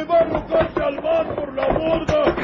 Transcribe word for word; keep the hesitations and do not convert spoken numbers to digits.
va a arrojarse al mar por la borda.